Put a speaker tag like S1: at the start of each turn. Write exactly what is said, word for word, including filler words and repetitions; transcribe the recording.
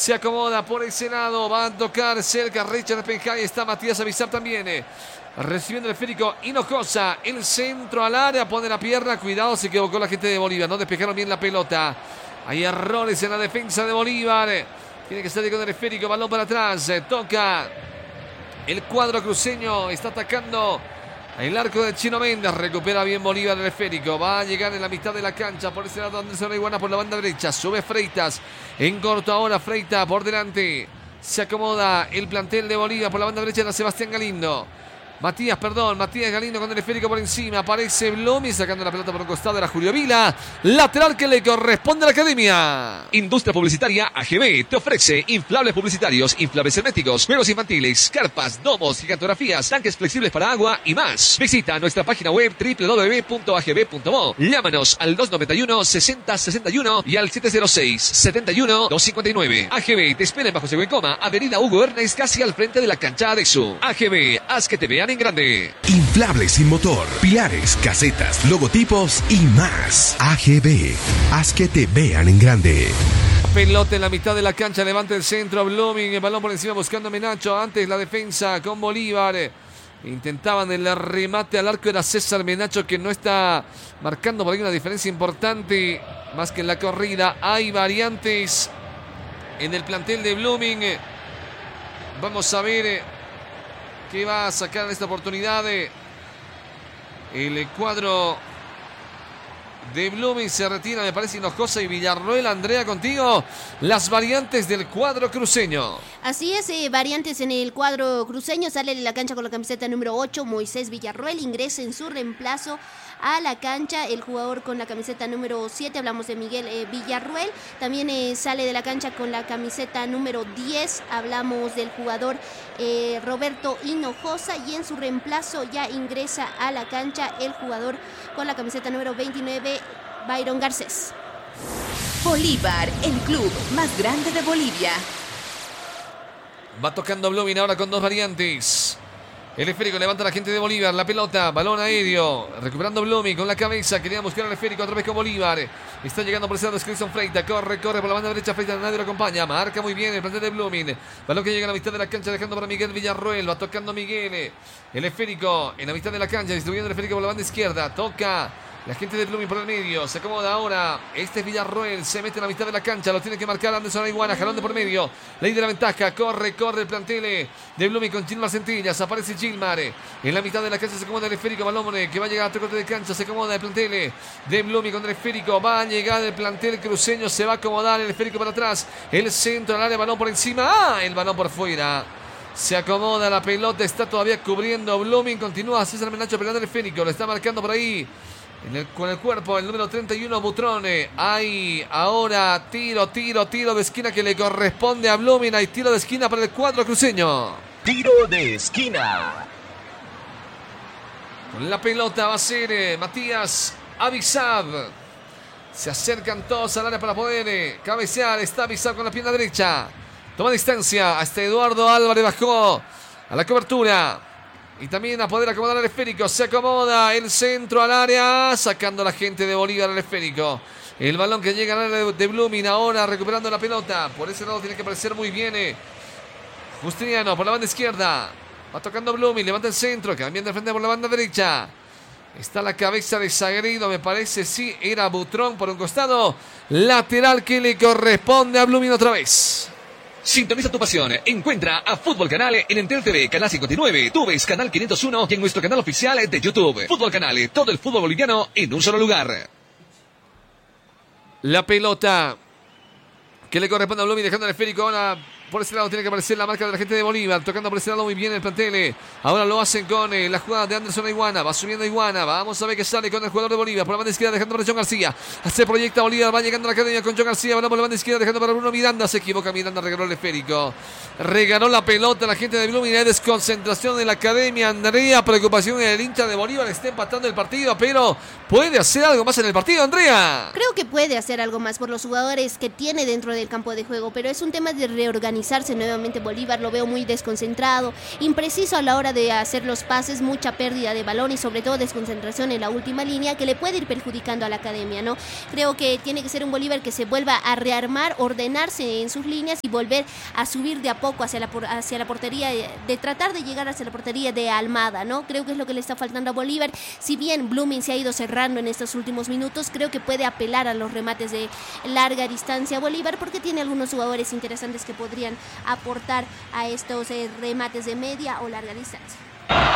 S1: Se acomoda por ese lado. Va a tocar cerca Richard Penjay. Está Matías Avizar también. Eh. Recibiendo el esférico Hinojosa. El centro al área. Pone la pierna. Cuidado, se equivocó la gente de Bolívar. No despejaron bien la pelota. Hay errores en la defensa de Bolívar. Tiene que salir con el esférico. Balón para atrás. Eh. Toca el cuadro cruceño. Está atacando el arco de Chino Méndez. Recupera bien Bolívar el esférico. Va a llegar en la mitad de la cancha. Por ese lado Anderson Iguana por la banda derecha. Sube Freitas. En corto ahora Freitas por delante. Se acomoda el plantel de Bolívar por la banda derecha de Sebastián Galindo. Matías, perdón, Matías Galindo con el esférico por encima. Aparece Blomi sacando la pelota por un costado. Era Julio Vila. Lateral que le corresponde a la academia.
S2: Industria Publicitaria A G B te ofrece inflables publicitarios, inflables herméticos, juegos infantiles, carpas, domos, gigantografías, tanques flexibles para agua y más. Visita nuestra página web doble u doble u doble u punto a g b punto mo. Llámanos al dos noventa y uno, sesenta sesenta y uno y al siete cero seis, setenta y uno, doscientos cincuenta y nueve. A G B te espera en Bajo Segundo Coma, Avenida Hugo Ernest, casi al frente de la cancha de su. A G B, haz que te vean en grande.
S3: Inflables sin motor, pilares, casetas, logotipos y más. A G B, haz que te vean en grande.
S1: Pelota en la mitad de la cancha, levanta el centro, Blooming, el balón por encima buscando a Menacho. Antes la defensa con Bolívar. Intentaban el remate al arco, era César Menacho que no está marcando por ahí una diferencia importante. Más que en la corrida, hay variantes en el plantel de Blooming. Vamos a ver que va a sacar en esta oportunidad el cuadro de Blooming. Se retira, me parece, Hinojosa y Villarroel. Andrea, contigo las variantes del cuadro cruceño.
S4: Así es, eh, variantes en el cuadro cruceño. Sale de la cancha con la camiseta número ocho, Moisés Villarroel. Ingresa en su reemplazo a la cancha el jugador con la camiseta número siete, hablamos de Miguel eh, Villarroel. También eh, sale de la cancha con la camiseta número diez, hablamos del jugador eh, Roberto Hinojosa, y en su reemplazo ya ingresa a la cancha el jugador con la camiseta número veintinueve, Byron Garcés.
S5: Bolívar, el club más grande de Bolivia.
S1: Va tocando Blooming ahora con dos variantes. El esférico levanta a la gente de Bolívar. La pelota, balón aéreo. Recuperando Blooming con la cabeza. Quería buscar el esférico otra vez con Bolívar. Está llegando por ese lado Scrisson Freitas. Corre, corre por la banda derecha. Freitas, nadie lo acompaña. Marca muy bien el plantel de Blooming. Balón que llega a la mitad de la cancha, dejando para Miguel Villarroel. Va tocando Miguel. El esférico en la mitad de la cancha. Distribuyendo el esférico por la banda izquierda. Toca la gente de Blooming por el medio. Se acomoda ahora. Este es Villarroel. Se mete en la mitad de la cancha. Lo tiene que marcar Anderson Iguana. Jalón de por medio. Ley de la ventaja. Corre, corre el plantel de Blooming con Gilmar Centillas. Aparece Gilmar. En la mitad de la cancha se acomoda el esférico. Balón que va a llegar a tres cortes de cancha. Se acomoda el plantel de Blooming con el esférico. Va a llegar el plantel cruceño. Se va a acomodar el esférico para atrás. El centro al área. Balón por encima. ¡Ah! El balón por fuera. Se acomoda la pelota. Está todavía cubriendo Blooming. Continúa César Menacho pegando el esférico. Lo está marcando por ahí. En el, con el cuerpo, el número treinta y uno, Butrone. Hay ahora tiro, tiro, tiro de esquina que le corresponde a Blooming. Hay tiro de esquina para el cuadro cruceño.
S2: Tiro de esquina.
S1: Con la pelota va a ser eh, Matías Avizab. Se acercan todos al área para poder eh, cabecear. Está Avizab con la pierna derecha. Toma distancia. Hasta Eduardo Álvarez bajó a la cobertura. Y también a poder acomodar el esférico. Se acomoda el centro al área. Sacando a la gente de Bolívar el esférico. El balón que llega al área de Blooming. Ahora recuperando la pelota. Por ese lado tiene que aparecer muy bien eh. Justiniano por la banda izquierda. Va tocando Blooming. Levanta el centro. Cambiando de frente por la banda derecha. Está la cabeza de Sagredo. Me parece sí. Era Butrón por un costado. Lateral que le corresponde a Blooming otra vez.
S2: Sintoniza tu pasión. Encuentra a Fútbol Canal en Entel T V, Canal cincuenta y nueve, Tú ves Canal quinientos uno y en nuestro canal oficial de YouTube. Fútbol Canal, todo el fútbol boliviano en un solo lugar.
S1: La pelota que le corresponde a Blooming dejando el esférico ahora. Por ese lado tiene que aparecer la marca de la gente de Bolívar. Tocando por ese lado muy bien el plantel. Ahora lo hacen con eh, la jugada de Anderson Iguana. Va subiendo Iguana. Vamos a ver qué sale con el jugador de Bolívar. Por la banda izquierda dejando para John García. Se proyecta Bolívar. Va llegando a la academia con John García. Va por la banda izquierda dejando para Bruno Miranda. Se equivoca Miranda. Regaló el esférico. Regaló la pelota la gente de Blooming. Hay desconcentración en la academia. Andrea. Preocupación en el hincha de Bolívar. Está empatando el partido. Pero puede hacer algo más en el partido, Andrea.
S4: Creo que puede hacer algo más por los jugadores que tiene dentro del campo de juego. Pero es un tema de reorganización organizarse nuevamente Bolívar, lo veo muy desconcentrado, impreciso a la hora de hacer los pases, mucha pérdida de balón y sobre todo desconcentración en la última línea que le puede ir perjudicando a la academia, ¿no? Creo que tiene que ser un Bolívar que se vuelva a rearmar, ordenarse en sus líneas y volver a subir de a poco hacia la, hacia la portería, de tratar de llegar hacia la portería de Almada, ¿no? Creo que es lo que le está faltando a Bolívar. Si bien Blooming se ha ido cerrando en estos últimos minutos, creo que puede apelar a los remates de larga distancia a Bolívar porque tiene algunos jugadores interesantes que podrían aportar a estos eh, remates de media o larga distancia.